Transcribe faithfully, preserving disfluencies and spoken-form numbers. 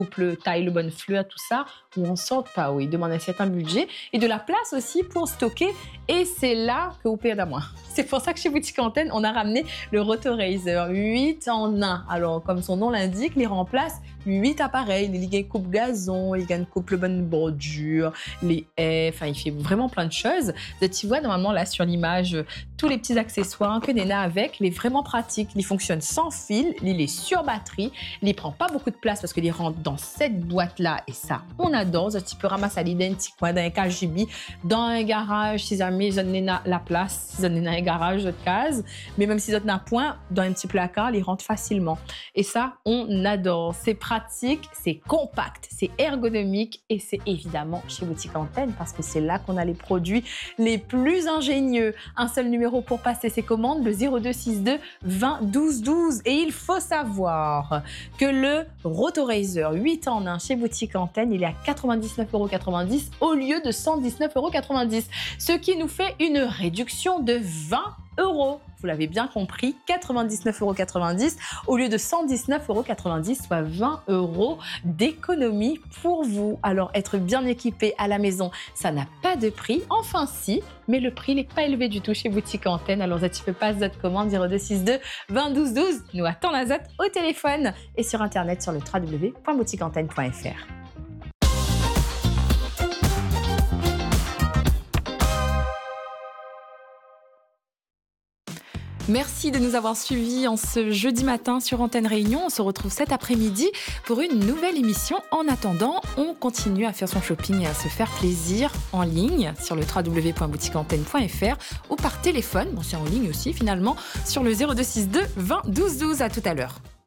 couple taille, le bonne fleur, tout ça, ou on sort pas, oui, demande un certain budget et de la place aussi pour stocker. Et c'est là que vous perdez moins. C'est pour ça que chez Boutique Antenne, on a ramené le Rotorazer huit en un. Alors, comme son nom l'indique, il remplace huit appareils. Il y a une coupe gazon, il y a une coupe bonne bordure, les haies, enfin, il fait vraiment plein de choses. Tu vois, normalement, là, sur l'image, tous les petits accessoires que Nena avec, il est vraiment pratique. Il fonctionne sans fil, il est sur batterie, il ne prend pas beaucoup de place parce qu'il rentre dans cette boîte-là et ça, on adore. Tu peux ramasser l'idée dans un K G B, dans un garage, si jamais ils ont la place, si ils ont un garage de case, mais même si ils ont un point, dans un petit placard, il rentre facilement. Et ça, on adore. C'est pratique, c'est compact, c'est ergonomique et c'est évidemment chez Boutique Antenne parce que c'est là qu'on a les produits les plus ingénieux. Un seul numéro pour passer ses commandes, le zéro deux soixante-deux vingt douze douze. Et il faut savoir que le Rotorazer huit en un chez Boutique Antenne, il est à quatre-vingt-dix-neuf euros quatre-vingt-dix au lieu de cent dix-neuf euros quatre-vingt-dix, ce qui nous fait une réduction de vingt euros. Vous l'avez bien compris, quatre-vingt-dix-neuf euros quatre-vingt-dix au lieu de cent dix-neuf euros quatre-vingt-dix, soit vingt euros d'économie pour vous. Alors, être bien équipé à la maison, ça n'a pas de prix. Enfin, si, mais le prix n'est pas élevé du tout chez Boutique Antenne. Alors, tu peux passer votre commande zéro deux soixante-deux vingt douze douze. Nous attend la Z au téléphone et sur Internet sur le w w w point boutique antenne point f r. Merci de nous avoir suivis en ce jeudi matin sur Antenne Réunion. On se retrouve cet après-midi pour une nouvelle émission. En attendant, on continue à faire son shopping et à se faire plaisir en ligne sur le w w w point boutique antenne point f r ou par téléphone, bon c'est en ligne aussi finalement, sur le zéro deux soixante-deux vingt douze douze. À tout à l'heure.